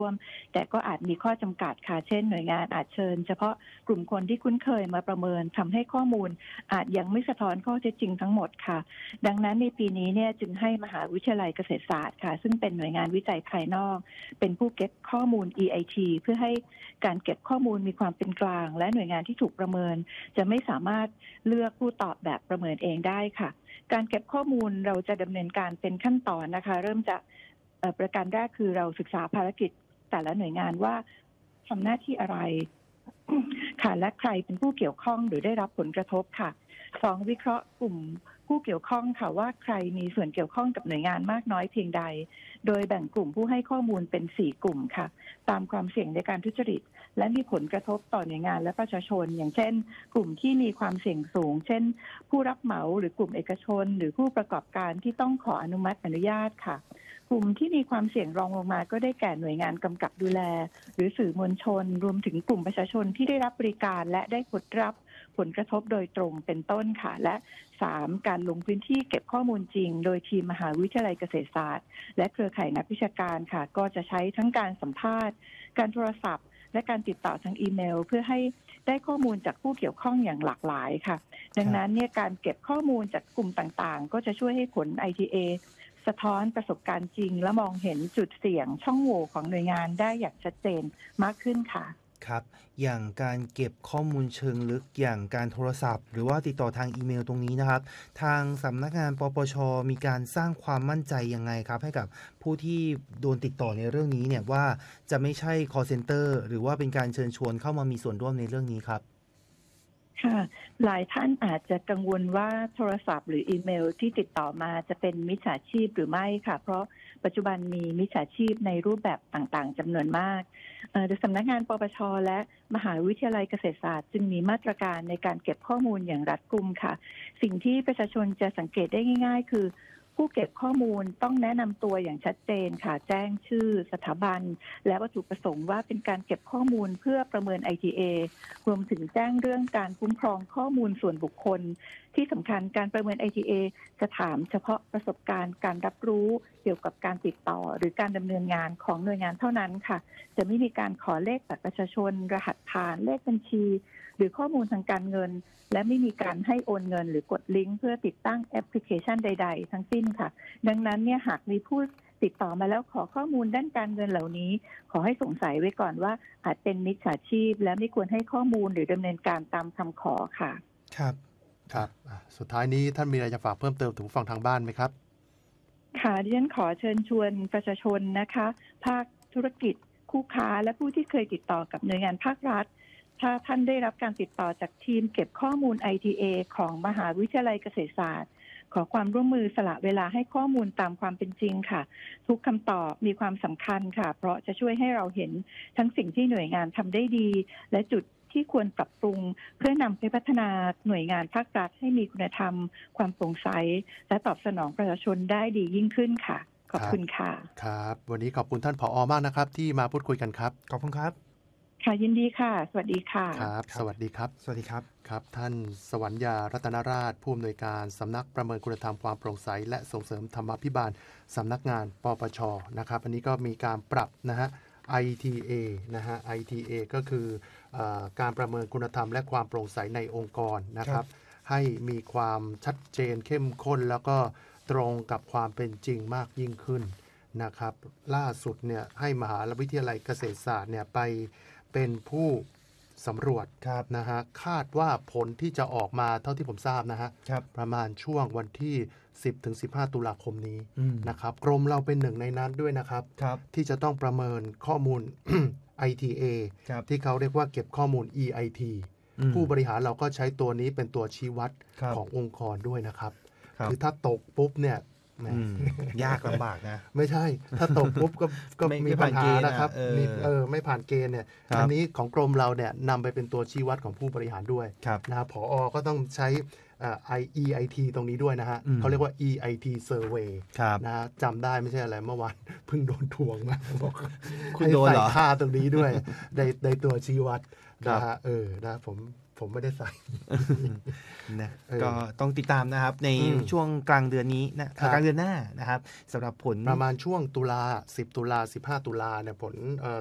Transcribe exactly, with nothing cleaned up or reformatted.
ร่วมแต่ก็อาจมีข้อจำกัดค่ะเช่นหน่วยงานอาจเชิญเฉพาะกลุ่มคนที่คุ้นเคยมาประเมินทำให้ข้อมูลอาจยังไม่สะท้อนข้อเท็จจริงทั้งหมดค่ะดังนั้นในปีนี้เนี่ยจึงให้มหาวิทยาลัยเกษตรศาสตร์ค่ะซึ่งเป็นหน่วยงานวิจัยภายนอกเป็นผู้เก็บข้อมูล อี ไอ ที เพื่อให้การเก็บข้อมูลมีความเป็นกลางและหน่วยงานที่ถูกประเมินจะไม่สามารถเลือกผู้ตอบแบบประเมินเองได้ค่ะการเก็บข้อมูลเราจะดำเนินการเป็นขั้นตอนนะคะเริ่มจากประการแรกคือเราศึกษาภารกิจแต่ละหน่วยงานว่าทำหน้าที่อะไรค่ะและใครเป็นผู้เกี่ยวข้องหรือได้รับผลกระทบค่ะสองวิเคราะห์กลุ่มผู้เกี่ยวข้องค่ะว่าใครมีส่วนเกี่ยวข้องกับหน่วยงานมากน้อยเพียงใดโดยแบ่งกลุ่มผู้ให้ข้อมูลเป็นสี่กลุ่มค่ะตามความเสี่ยงในการทุจริตและมีผลกระทบต่อหน่วยงานและประชาชนอย่างเช่นกลุ่มที่มีความเสี่ยงสูงเช่นผู้รับเหมาหรือกลุ่มเอกชนหรือผู้ประกอบการที่ต้องขออนุมัติอนุญาตค่ะกลุ่มที่มีความเสี่ยงรองลงมาก็ได้แก่หน่วยงานกำกับดูแลหรือสื่อมวลชนรวมถึงกลุ่มประชาชนที่ได้รับบริการและได้ผลรับผลกระทบโดยตรงเป็นต้นค่ะและสามการลงพื้นที่เก็บข้อมูลจริงโดยทีมมหาวิทยาลัยเกษตรศาสตร์และเครือข่ายนักวิชาการค่ะก็จะใช้ทั้งการสัมภาษณ์การโทรศัพท์และการติดต่อทางอีเมลเพื่อให้ได้ข้อมูลจากผู้เกี่ยวข้องอย่างหลากหลายค่ะดังนั้นเนี่ยการเก็บข้อมูลจากกลุ่มต่างๆก็จะช่วยให้ผล ไอ ที เอ สะท้อนประสบการณ์จริงและมองเห็นจุดเสี่ยงช่องโหว่ของหน่วยงานได้อย่างชัดเจนมากขึ้นค่ะครับอย่างการเก็บข้อมูลเชิงลึกอย่างการโทรศัพท์หรือว่าติดต่อทางอีเมลตรงนี้นะครับทางสำนักงานปปช.มีการสร้างความมั่นใจยังไงครับให้กับผู้ที่โดนติดต่อในเรื่องนี้เนี่ยว่าจะไม่ใช่ call center หรือว่าเป็นการเชิญชวนเข้ามามีส่วนร่วมในเรื่องนี้ครับค่ะหลายท่านอาจจะกังวลว่าโทรศัพท์หรืออีเมลที่ติดต่อมาจะเป็นมิจฉาชีพหรือไม่ค่ะเพราะปัจจุบันมีมิจฉาชีพในรูปแบบต่างๆจำนวนมากโดยสำนักงานปปช.และมหาวิทยาลัยเกษตรศาสตร์จึงมีมาตรการในการเก็บข้อมูลอย่างรัดกุมค่ะสิ่งที่ประชาชนจะสังเกตได้ง่ายๆคือผู้เก็บข้อมูลต้องแนะนำตัวอย่างชัดเจนค่ะแจ้งชื่อสถาบันและวัตถุประสงค์ว่าเป็นการเก็บข้อมูลเพื่อประเมิน ไอ ที เอ รวมถึงแจ้งเรื่องการคุ้มครองข้อมูลส่วนบุคคลที่สำคัญการประเมิน ไอ ที เอ จะถามเฉพาะประสบการณ์การรับรู้เกี่ยวกับการติดต่อหรือการดำเนินงานของหน่วยงานเท่านั้นค่ะจะไม่มีการขอเลขบัตรประชาชนรหัสผ่านเลขบัญชีหรือข้อมูลทางการเงินและไม่มีการให้โอนเงินหรือกดลิงก์เพื่อติดตั้งแอปพลิเคชันใดๆทั้งสิ้นค่ะดังนั้นเนี่ยหากมีผู้ติดต่อมาแล้วขอข้อมูลด้านการเงินเหล่านี้ขอให้สงสัยไว้ก่อนว่าอาจเป็นมิจฉาชีพและไม่ควรให้ข้อมูลหรือดำเนินการตามคำขอค่ะครับครับสุดท้ายนี้ท่านมีอะไรจะฝากเพิ่มเติมถึงฝั่งทางบ้านไหมครับค่ะดิฉันขอเชิญชวนประชาชนนะคะภาคธุรกิจคู่ค้าและผู้ที่เคยติดต่อกับหน่วยงานภาครัฐถ้าท่านได้รับการติดต่อจากทีมเก็บข้อมูล ไอ ที เอ ของมหาวิทยาลัยเกษตรศาสตร์ขอความร่วมมือสละเวลาให้ข้อมูลตามความเป็นจริงค่ะทุกคำตอบมีความสำคัญค่ะเพราะจะช่วยให้เราเห็นทั้งสิ่งที่หน่วยงานทำได้ดีและจุดที่ควรปรับปรุงเพื่อนำไปพัฒนาหน่วยงานภาครัฐให้มีคุณธรรมความโปร่งใสและตอบสนองประชาชนได้ดียิ่งขึ้นค่ะขอบคุณค่ะครับวันนี้ขอบคุณท่านผอ.มากนะครับที่มาพูดคุยกันครับขอบคุณครับค่ะยินดีค่ะสวัสดีค่ะครับสวัสดีครับสวัสดีครับครับท่านสวรรยารัตนราชผู้อำนวยการสำนักประเมินคุณธรรมความโปร่งใสและส่งเสริมธรรมาภิบาลสำนักงานปปช.นะครับอันนี้ก็มีการปรับนะฮะ ไอ ที เอ นะฮะ ไอ ที เอ ก็คือเอ่อการประเมินคุณธรรมและความโปร่งใสในองค์กรนะครับให้มีความชัดเจนเข้มข้นแล้วก็ตรงกับความเป็นจริงมากยิ่งขึ้นนะครับล่าสุดเนี่ยให้มหาวิทยาลัยเกษตรศาสตร์เนี่ยไปเป็นผู้สำรวจนะฮะคาดว่าผลที่จะออกมาเท่าที่ผมทราบนะฮะประมาณช่วงวันที่สิบถึงสิบห้าตุลาคมนี้นะครับกรมเราเป็นหนึ่งในนั้นด้วยนะครับที่จะต้องประเมินข้อมูล ไอ ที เอ ที่เขาเรียกว่าเก็บข้อมูล อี ไอ ที ผู้บริหารเราก็ใช้ตัวนี้เป็นตัวชี้วัดขององค์กรด้วยนะครับคือถ้าตกปุ๊บเนี่ยยากลำบากนะไม่ใช่ถ้าตกปุ๊บก็ก็มีปัญหานะครับมีเออไม่ผ่านเกณฑ์เนี่ยอันนี้ของกรมเราเนี่ยนำไปเป็นตัวชี้วัดของผู้บริหารด้วยนะครับผอ.ก็ต้องใช้ อี ไอ ที ตรงนี้ด้วยนะฮะเขาเรียกว่า อี ไอ ที Survey นะจำได้ไม่ใช่อะไรเมื่อวานเพิ่งโดนทวงมาบอกคุณโดนเหรอใส่ค่าตรงนี้ด้วยในในตัวชี้วัดนะฮะเออนะผมผผมไม่ได้ใส่นะเออก็ต้องติดตามนะครับในอืมช่วงกลางเดือนนี้นะครับ กลางเดือนหน้านะครับสำหรับผลประมาณช่วงตุลาสิบตุลาสิบห้าตุลาเนี่ยผลเอ่อ